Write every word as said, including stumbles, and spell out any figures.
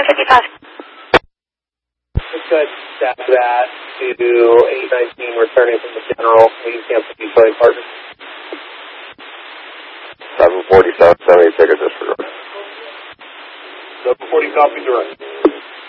fifty-five. Let's go ahead and stack that to eight nineteen, returning from the general. We can cancel decoy partner. seven forty-seven, seventy tickets disregard. seven forty, copy direct.